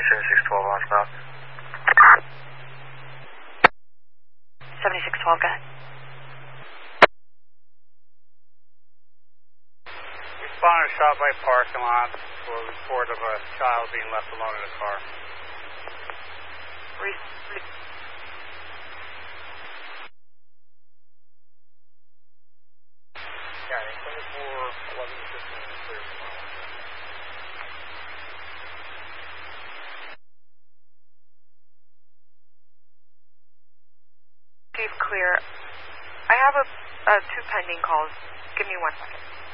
7612 on stop. 7612, go ahead. Responded shot by parking lot for a report of a child being left alone in a car. Yeah, 24, 11 to 15 clear from mile. Chief, clear. I have two pending calls. Give me 1 second.